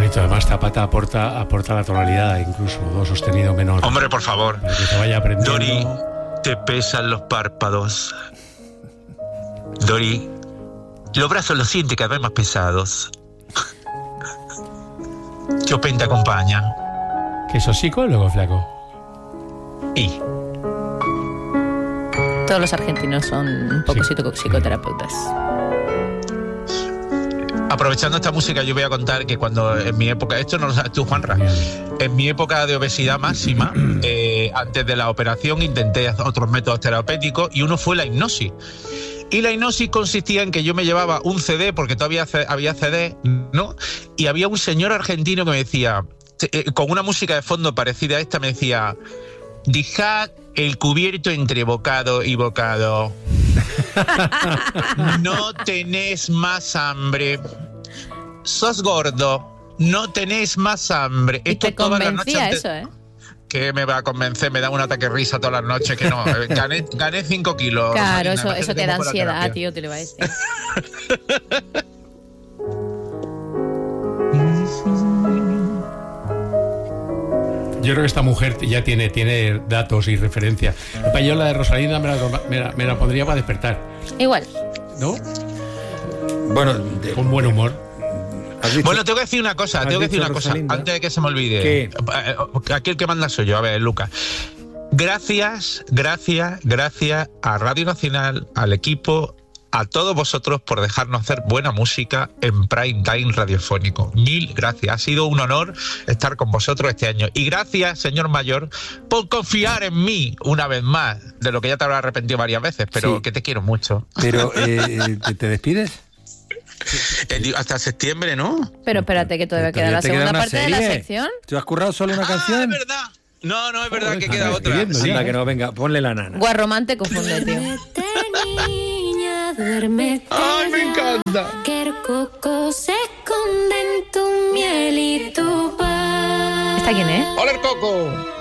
bonito. Además, Zapata aporta la tonalidad, incluso do sostenido menor. Hombre, por favor. Para que se vaya aprendiendo. Dori, te pesan los párpados. Dori, los brazos los siente cada vez más pesados. Chopin te acompaña. ¿Que sos psicólogo, flaco? Y Todos los argentinos son un poco psicoterapeutas. aprovechando esta música, yo voy a contar que cuando en mi época, esto no lo sabes tú, Juanra, en mi época de obesidad máxima, antes de la operación intenté otros métodos terapéuticos y uno fue la hipnosis. Y la hipnosis consistía en que yo me llevaba un CD, porque todavía había CD, ¿no? Y había un señor argentino que me decía, con una música de fondo parecida a esta, me decía: dejad el cubierto entre bocado y bocado. No tenés más hambre. Sos gordo. No tenés más hambre. Y te convencía eso, ¿eh? Que me va a convencer, me da un ataque de risa todas las noches, que no, gané 5 kilos. Claro, Rosalina, eso te da ansiedad, tío, te lo va a decir. Yo creo que esta mujer ya tiene datos y referencia. Yo la de Rosalina me la pondría para despertar. Igual. ¿No? Bueno, con buen humor. Bueno, tengo que decir una cosa, antes de que se me olvide. ¿Qué? Aquí el que manda soy yo, a ver, Lucas. Gracias a Radio Nacional, al equipo, a todos vosotros por dejarnos hacer buena música en Prime Time radiofónico. Mil gracias, ha sido un honor estar con vosotros este año. Y gracias, señor mayor, por confiar en mí una vez más, de lo que ya te habrás arrepentido varias veces, pero sí, que te quiero mucho. Pero, ¿te despides? Hasta septiembre, ¿no? Pero espérate, que todavía queda la segunda parte de la sección. ¿Te has currado solo una canción? Es verdad. No, es verdad que queda otra. Sí. Que no, venga, ponle la nana. Guarromante confunde, tío. Niña, duérmete. ¡Ay, me encanta! Que el coco se esconde en tu miel y tu paz. ¿Esta quién es? ¡Hola, el coco!